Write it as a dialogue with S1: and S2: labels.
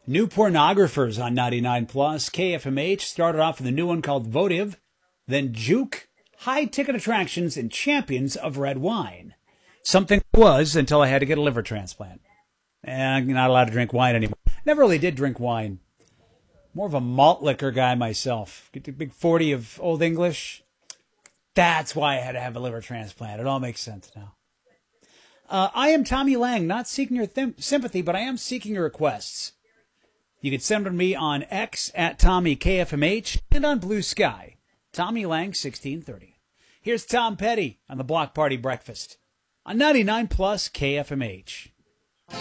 S1: New pornographers on 99 Plus. KFMH started off with a new one called Votive, then Juke, high ticket attractions, and champions of red wine. Something was until I had to get a liver transplant. And I'm not allowed to drink wine anymore. Never really did drink wine. More of a malt liquor guy myself. Get the big 40 of Old English. That's why I had to have a liver transplant. It all makes sense now. I am Tommy Lang, not seeking your sympathy, but I am seeking your requests. You can send them to me on X at TommyKFMH and on Blue Sky, Tommy Lang 1630. Here's Tom Petty on the Block Party Breakfast on 99 Plus KFMH.